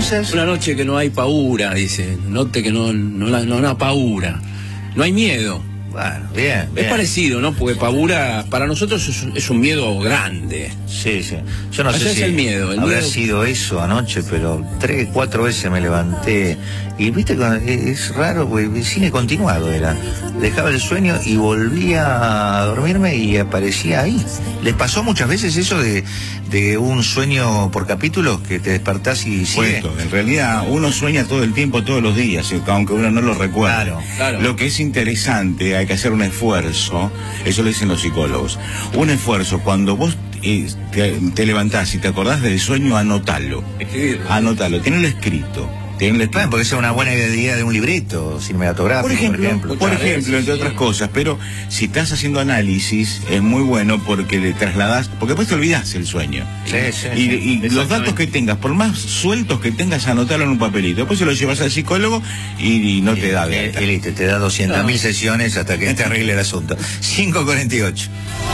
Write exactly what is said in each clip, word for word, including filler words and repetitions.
entonces... Una noche que no hay paura, dice. Note que no, no, no, no, no paura. No hay miedo. Bueno, bien, bien. Es parecido, ¿no? Porque pavura para nosotros es un, es un miedo grande. Sí, sí. Yo no Allá sé es si el miedo, el habrá miedo... sido eso anoche, pero tres, cuatro veces me levanté. Y viste, es raro, porque cine continuado era. Dejaba el sueño y volvía a dormirme y aparecía ahí. ¿Les pasó muchas veces eso de, de un sueño por capítulos que te despertás y sigue? Puesto, en realidad uno sueña todo el tiempo, todos los días, aunque uno no lo recuerde. Claro, claro. Lo que es interesante, hay que hacer un esfuerzo, eso lo dicen los psicólogos, un esfuerzo, cuando vos eh, te, te levantás y te acordás del sueño, anotalo. Escribirlo. Anotalo, tenelo escrito. Tenelo escrito. Bueno, porque es una buena idea de un libreto cinematográfico, Por ejemplo, por ejemplo. por ejemplo, entre otras cosas, pero si estás haciendo análisis, es muy bueno porque le trasladás, porque después te olvidás el sueño. Sí, sí, Y, sí. y los datos que tengas, por más sueltos que tengas, anotalo en un papelito. Después se lo llevas al psicólogo y, y no te da de Eh, alta. eh, listo, te da doscientas mil sesiones hasta que te arregle el asunto. cinco cuarenta y ocho.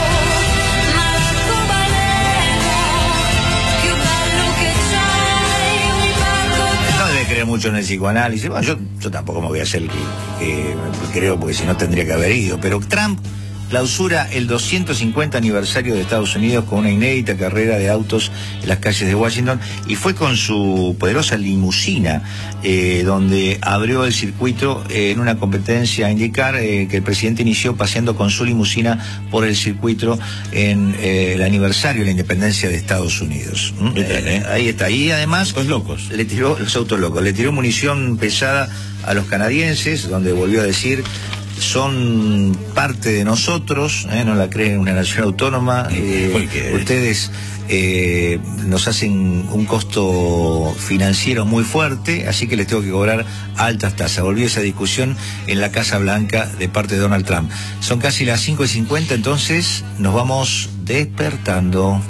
No debe creer mucho en el psicoanálisis. Bueno, yo, yo tampoco me voy a hacer el que, que creo, porque si no tendría que haber ido. Pero Trump clausura el doscientos cincuenta aniversario de Estados Unidos con una inédita carrera de autos en las calles de Washington, y fue con su poderosa limusina eh, donde abrió el circuito eh, en una competencia a indicar eh, que el presidente inició paseando con su limusina por el circuito en eh, el aniversario de la independencia de Estados Unidos. ¿Mm? Eh, ahí está. Y además Los locos. le tiró, los autos locos, le tiró munición pesada a los canadienses, donde volvió a decir: son parte de nosotros, ¿eh? No la creen una nación autónoma, eh, ustedes eh, nos hacen un costo financiero muy fuerte, así que les tengo que cobrar altas tasas. Volvió esa discusión en la Casa Blanca de parte de Donald Trump. Son casi las cinco y cincuenta, entonces nos vamos despertando.